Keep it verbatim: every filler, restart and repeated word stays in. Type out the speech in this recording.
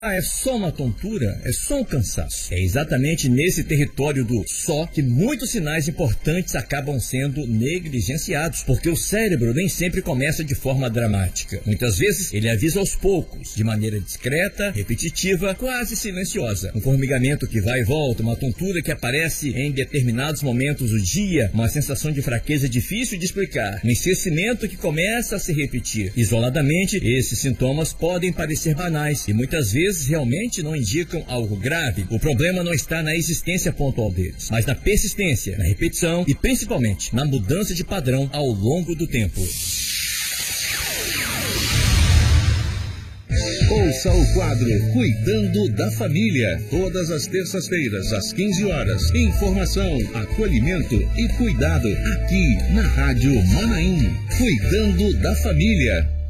Ah, é só uma tontura? É só um cansaço? É exatamente nesse território do só que muitos sinais importantes acabam sendo negligenciados, porque o cérebro nem sempre começa de forma dramática. Muitas vezes ele avisa aos poucos, de maneira discreta, repetitiva, quase silenciosa. Um formigamento que vai e volta, uma tontura que aparece em determinados momentos do dia, uma sensação de fraqueza difícil de explicar, um esquecimento que começa a se repetir. Isoladamente, esses sintomas podem parecer banais e muitas vezes realmente não indicam algo grave. O problema não está na existência pontual deles, mas na persistência, na repetição e principalmente na mudança de padrão ao longo do tempo. Ouça o quadro Cuidando da Família, todas as terças-feiras, às quinze horas. Informação, acolhimento e cuidado aqui na Rádio Manaim. Cuidando da Família.